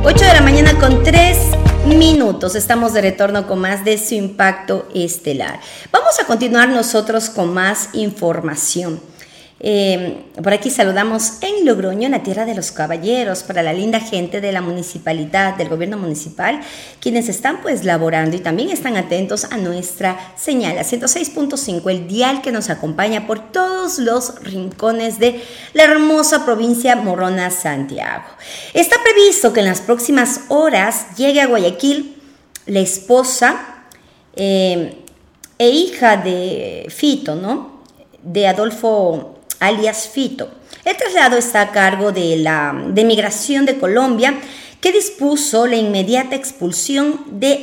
8 de la mañana con 3 minutos. Estamos de retorno con más de Su Impacto Estelar. Vamos a continuar nosotros con más información. Por aquí saludamos en Logroño, en la tierra de los caballeros, para la linda gente de la municipalidad, del gobierno municipal, quienes están pues laborando y también están atentos a nuestra señal, a 106.5, el dial que nos acompaña por todos los rincones de la hermosa provincia Morona, Santiago. Está previsto que en las próximas horas llegue a Guayaquil la esposa e hija de Fito, ¿no? De Adolfo alias Fito. El traslado está a cargo de Migración de Colombia, que dispuso la inmediata expulsión de